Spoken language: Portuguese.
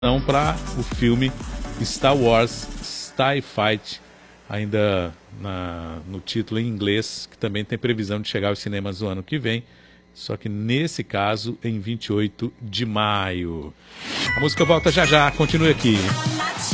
Não para o filme Star Wars Starfighter, ainda no título em inglês, que também tem previsão de chegar aos cinemas no ano que vem, só que nesse caso em 28 de maio. A música volta já já, continue aqui.